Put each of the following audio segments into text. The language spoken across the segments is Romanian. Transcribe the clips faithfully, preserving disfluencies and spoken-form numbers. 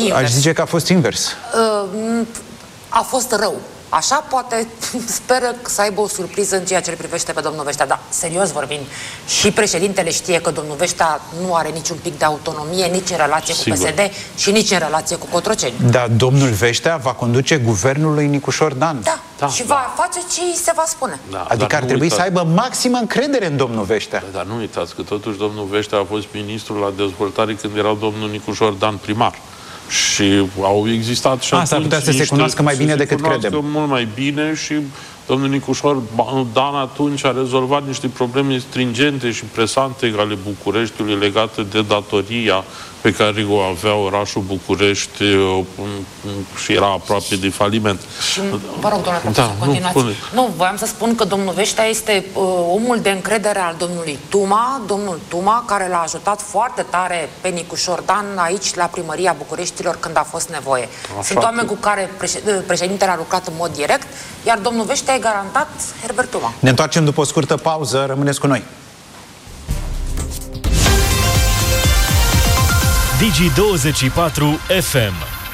invers. Aș zice că a fost invers. A fost rău. Așa poate speră să aibă o surpriză în ceea ce îl privește pe domnul Veștea. Dar, serios vorbind, și președintele știe că domnul Veștea nu are niciun pic de autonomie, nici în relație Sigur. cu P S D și nici în relație cu Cotroceni. Dar domnul Veștea va conduce guvernul lui Nicușor Dan. Da, da și da. va face ce îi se va spune. Da, adică ar trebui uitați. să aibă maximă încredere în domnul Veștea. Dar nu uitați că totuși domnul Veștea a fost ministru la dezvoltare când era domnul Nicușor Dan primar. Și au existat și Asta ar putea să se cunoască mai bine decât credem. Mult mai bine și domnul Nicușor Dan atunci a rezolvat niște probleme stringente și presante ale Bucureștiului legate de datoria pe care o avea orașul București și era aproape de faliment. Și, vă rog, domnule profesor, da, continuați. Nu, nu, voiam să spun că domnul Veștea este uh, omul de încredere al domnului Tuma, domnul Tuma, care l-a ajutat foarte tare pe Nicușor Dan aici, la primăria Bucureștilor, când a fost nevoie. Așa Sunt oameni cu care președintele a lucrat în mod direct, iar domnul Veștea e garantat Herbert Tuma. Ne întoarcem după o scurtă pauză, rămâneți cu noi. Digi douăzeci și patru F M.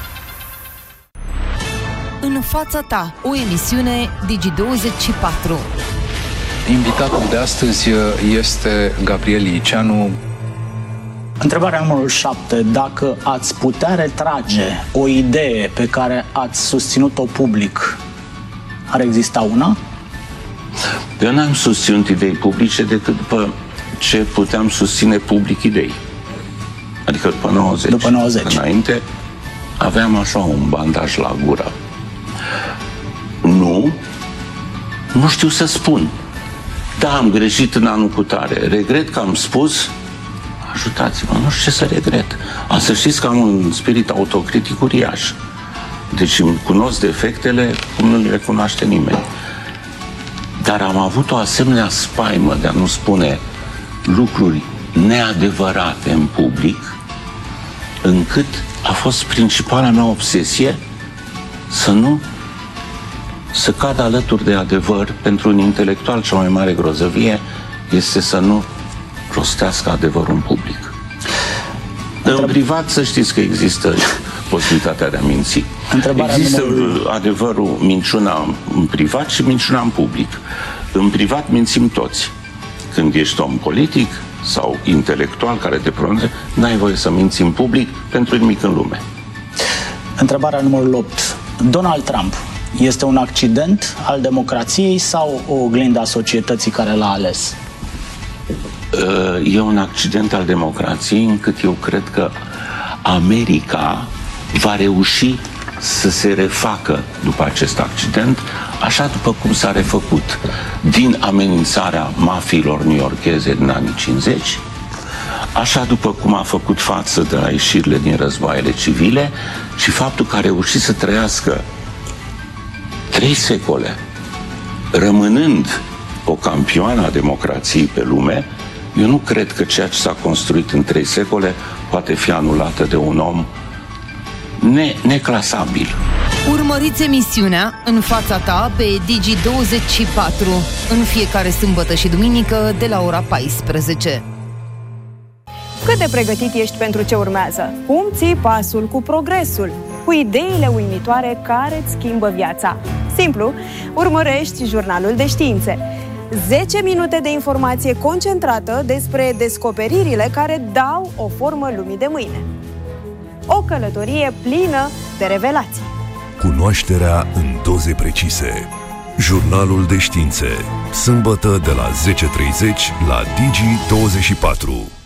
În fața ta, o emisiune Digi douăzeci și patru. Invitatul de astăzi este Gabriel Liceanu. Întrebarea numărul șapte. Dacă ați putea retrage o idee pe care ați susținut-o public, ar exista una? Eu n-am susținut idei publice decât după ce puteam susține public idei. Adică după nouăzeci. După nouăzeci. Înainte aveam așa un bandaj la gură. Nu, nu știu să spun. Da, am greșit în anul cutare. Regret că am spus, ajutați-mă, nu știu ce să regret. A, să știți că am un spirit autocritic uriaș. Deci îmi cunosc defectele cum nu le cunoaște nimeni. Dar am avut o asemenea spaimă de a nu spune lucruri neadevărate în public, încât a fost principala mea obsesie să nu să cadă alături de adevăr. Pentru un intelectual cea mai mare grozăvie este să nu rostească adevărul în public. În privat să știți că există posibilitatea de a minți. Întrebarea există numărul... adevărul, minciuna în privat și minciuna în public. În privat mințim toți. Când ești om politic sau intelectual care te pronunță, n-ai voie să minți în public pentru nimic în lume. Întrebarea numărul opt. Donald Trump este un accident al democrației sau o oglindă a societății care l-a ales? E un accident al democrației, încât eu cred că America va reuși să se refacă după acest accident, așa după cum s-a refăcut din amenințarea mafiilor newyorkeze din anii cincizeci, așa după cum a făcut față de la ieșirile din războaiele civile și faptul că a reușit să trăiască trei secole, rămânând o campioană a democrației pe lume. Eu nu cred că ceea ce s-a construit în trei secole poate fi anulată de un om ne- neclasabil. Urmăriți emisiunea În fața ta pe Digi douăzeci și patru în fiecare sâmbătă și duminică de la ora paisprezece. Cât de pregătit ești pentru ce urmează? Cum ții pasul cu progresul? Cu ideile uimitoare care îți schimbă viața? Simplu, urmărești Jurnalul de Științe. zece minute de informație concentrată despre descoperirile care dau o formă lumii de mâine. O călătorie plină de revelații. Cunoașterea în doze precise. Jurnalul de Științe. Sâmbătă de la zece și treizeci la Digi douăzeci și patru.